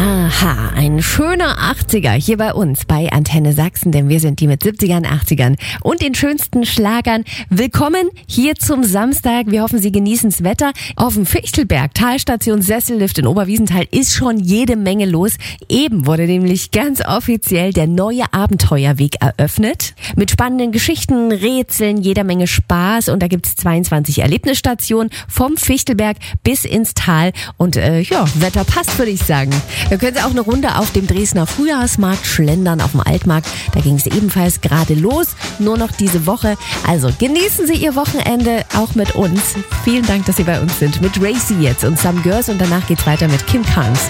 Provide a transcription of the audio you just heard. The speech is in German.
Aha, ein schöner 80er hier bei uns bei Antenne Sachsen, denn wir sind die mit 70ern, 80ern und den schönsten Schlagern. Willkommen hier zum Samstag. Wir hoffen, Sie genießen das Wetter. Auf dem Fichtelberg, Talstation Sessellift in Oberwiesenthal ist schon jede Menge los. Eben wurde nämlich ganz offiziell der neue Abenteuerweg eröffnet. Mit spannenden Geschichten, Rätseln, jeder Menge Spaß. Und da gibt's 22 Erlebnisstationen vom Fichtelberg bis ins Tal. Und Wetter passt, würde ich sagen. Da können Sie auch eine Runde auf dem Dresdner Frühjahrsmarkt schlendern, auf dem Altmarkt. Da ging es ebenfalls gerade los, nur noch diese Woche. Also genießen Sie Ihr Wochenende auch mit uns. Vielen Dank, dass Sie bei uns sind. Mit Racy jetzt und Some Girls und danach geht's weiter mit Kim Carnes.